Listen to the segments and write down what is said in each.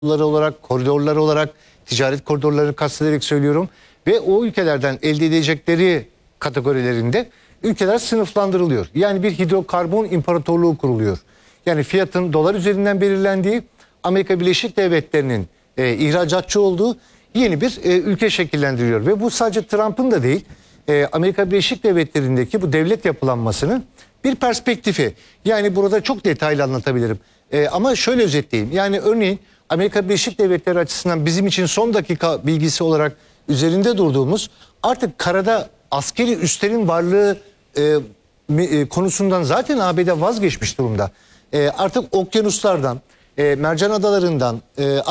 olarak, koridorlar olarak, ticaret koridorlarını kastederek söylüyorum. Ve o ülkelerden elde edecekleri kategorilerinde ülkeler sınıflandırılıyor. Yani bir hidrokarbon imparatorluğu kuruluyor. Yani fiyatın dolar üzerinden belirlendiği, Amerika Birleşik Devletleri'nin ihracatçı olduğu yeni bir ülke şekillendiriyor. Ve bu sadece Trump'ın da değil, Amerika Birleşik Devletleri'ndeki bu devlet yapılanmasının bir perspektifi. Yani burada çok detaylı anlatabilirim. Ama şöyle özetleyeyim. Yani örneğin Amerika Birleşik Devletleri açısından bizim için son dakika bilgisi olarak üzerinde durduğumuz, artık karada askeri üslerin varlığı konusundan zaten ABD vazgeçmiş durumda. Artık okyanuslardan, mercan adalarından,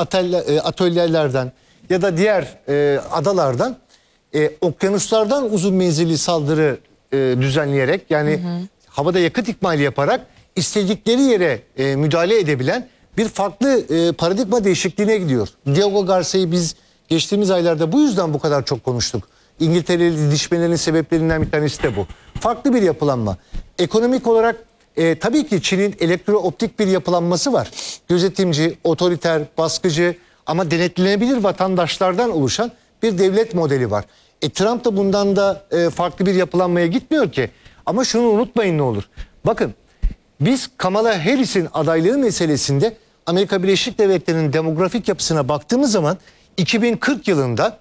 atölyelerden ya da diğer adalardan, okyanuslardan uzun menzilli saldırı düzenleyerek, yani havada yakıt ikmali yaparak istedikleri yere müdahale edebilen bir farklı paradigma değişikliğine gidiyor. Diego Garca'yı biz geçtiğimiz aylarda bu yüzden bu kadar çok konuştuk. İngiltere'li didişmelerinin sebeplerinden bir tanesi de bu. Farklı bir yapılanma. Ekonomik olarak tabii ki Çin'in elektrooptik bir yapılanması var. Gözetimci, otoriter, baskıcı ama denetlenebilir vatandaşlardan oluşan bir devlet modeli var. Trump da bundan da farklı bir yapılanmaya gitmiyor ki. Ama şunu unutmayın ne olur. Bakın, biz Kamala Harris'in adaylığı meselesinde Amerika Birleşik Devletleri'nin demografik yapısına baktığımız zaman 2040 yılında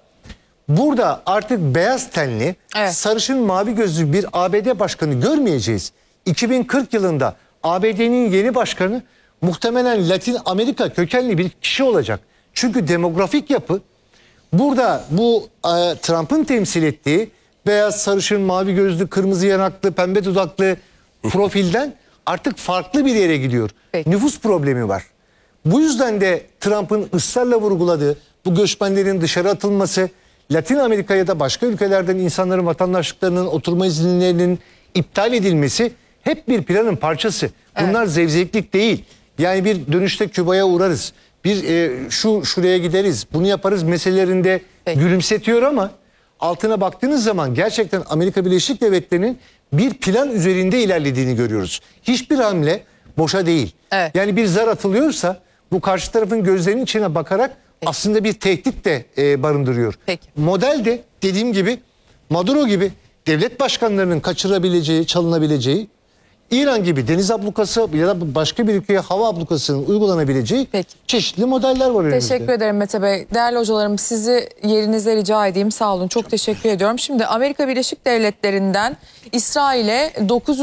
burada artık beyaz tenli, sarışın mavi gözlü bir ABD başkanı görmeyeceğiz. 2040 yılında ABD'nin yeni başkanı muhtemelen Latin Amerika kökenli bir kişi olacak. Çünkü demografik yapı burada bu Trump'ın temsil ettiği beyaz, sarışın, mavi gözlü, kırmızı yanaklı, pembe dudaklı profilden artık farklı bir yere gidiyor. Peki. Nüfus problemi var. Bu yüzden de Trump'ın ısrarla vurguladığı bu göçmenlerin dışarı atılması, Latin Amerika ya da başka ülkelerden insanların vatandaşlıklarının, oturma izinlerinin iptal edilmesi hep bir planın parçası. Bunlar zevzeklik değil. Yani bir dönüşte Küba'ya uğrarız. Bir şuraya gideriz, bunu yaparız meselelerinde gülümsetiyor ama altına baktığınız zaman gerçekten Amerika Birleşik Devletleri'nin bir plan üzerinde ilerlediğini görüyoruz. Hiçbir hamle boşa değil. Yani bir zar atılıyorsa bu karşı tarafın gözlerinin içine bakarak aslında bir tehdit de barındırıyor. Model de dediğim gibi Maduro gibi devlet başkanlarının kaçırabileceği, çalınabileceği, İran gibi deniz ablukası ya da başka bir ülkeye hava ablukasının uygulanabileceği çeşitli modeller var önümüzde. Teşekkür ederim Mete Bey. Değerli hocalarım, sizi yerinize rica edeyim. Sağ olun. Çok teşekkür ediyorum. Şimdi Amerika Birleşik Devletleri'nden İsrail'e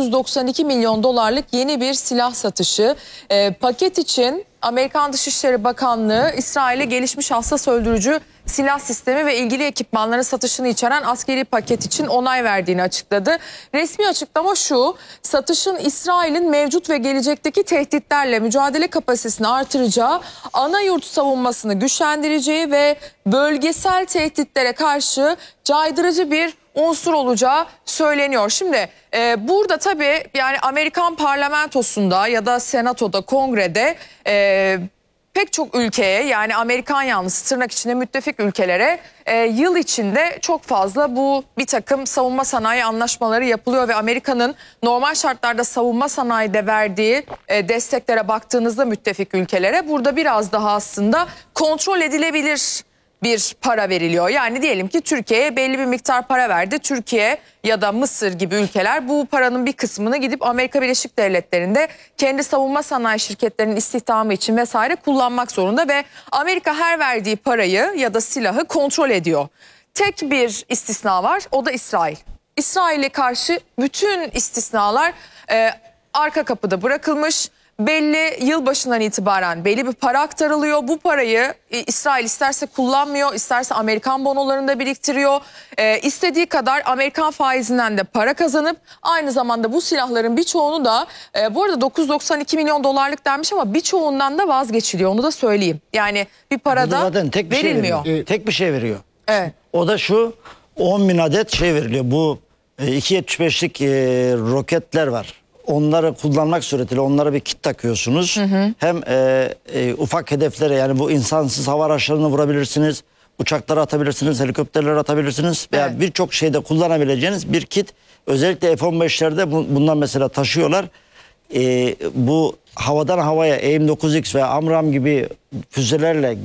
992 milyon dolarlık yeni bir silah satışı. Paket için Amerikan Dışişleri Bakanlığı İsrail'e gelişmiş hassas öldürücü silah sistemi ve ilgili ekipmanların satışını içeren askeri paket için onay verdiğini açıkladı. Resmi açıklama şu: satışın İsrail'in mevcut ve gelecekteki tehditlerle mücadele kapasitesini artıracağı, ana yurt savunmasını güçlendireceği ve bölgesel tehditlere karşı caydırıcı bir unsur olacağı söyleniyor. Şimdi burada tabii yani Amerikan parlamentosunda ya da senatoda, kongrede pek çok ülkeye, yani Amerikan yanlısı tırnak içinde müttefik ülkelere yıl içinde çok fazla bu bir takım savunma sanayi anlaşmaları yapılıyor ve Amerika'nın normal şartlarda savunma sanayide verdiği desteklere baktığınızda müttefik ülkelere burada biraz daha aslında kontrol edilebilir bir para veriliyor. Yani diyelim ki Türkiye'ye belli bir miktar para verdi. Türkiye ya da Mısır gibi ülkeler bu paranın bir kısmını gidip Amerika Birleşik Devletleri'nde kendi savunma sanayi şirketlerinin istihdamı için vesaire kullanmak zorunda ve Amerika her verdiği parayı ya da silahı kontrol ediyor. Tek bir istisna var, o da İsrail. İsrail'e karşı bütün istisnalar arka kapıda bırakılmış. Belli yılbaşından itibaren belli bir para aktarılıyor. Bu parayı İsrail isterse kullanmıyor, isterse Amerikan bonolarında biriktiriyor. İstediği kadar Amerikan faizinden de para kazanıp aynı zamanda bu silahların birçoğunu da bu arada 992 milyon dolarlık denmiş ama birçoğundan da vazgeçiliyor, onu da söyleyeyim. Yani bir para da verilmiyor. Tek bir şey veriyor. Evet. O da şu: 10 bin adet şey veriliyor. Bu 2.75'lik roketler var. Onları kullanmak suretiyle onlara bir kit takıyorsunuz. Hem ufak hedeflere, yani bu insansız hava araçlarını vurabilirsiniz. Uçakları atabilirsiniz, helikopterleri atabilirsiniz. Veya birçok şeyde kullanabileceğiniz bir kit. Özellikle F-15'lerde bundan mesela taşıyorlar. bu havadan havaya AIM-9X ve AMRAAM gibi füzelerle